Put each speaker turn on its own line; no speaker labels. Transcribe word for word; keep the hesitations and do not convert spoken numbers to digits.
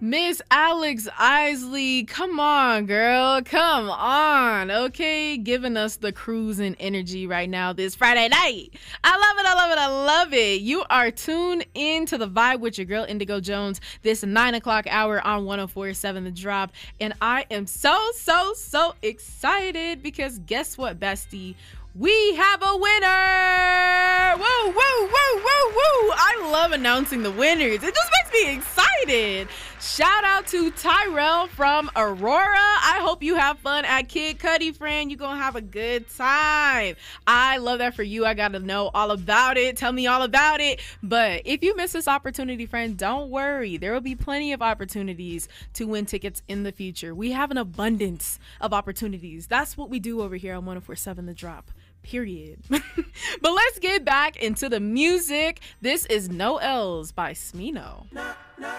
Miss Alex Isley, come on, girl. Come on, okay? Giving us the cruising energy right now this Friday night. I love it, I love it, I love it. You are tuned in to The Vibe with your girl, Indigo Jones, this nine o'clock hour on one oh four point seven The Drop. And I am so, so, so excited because guess what, bestie? We have a winner! Woo, woo, woo, woo, woo! I love announcing the winners. It just makes me excited. Shout out to Tyrell from Aurora. I hope you have fun at Kid Cudi, friend. You're going to have a good time. I love that for you. I got to know all about it. Tell me all about it. But if you miss this opportunity, friend, don't worry. There will be plenty of opportunities to win tickets in the future. We have an abundance of opportunities. That's what we do over here on one oh four point seven The Drop. Period. But let's get back into the music. This is No L's by Smino.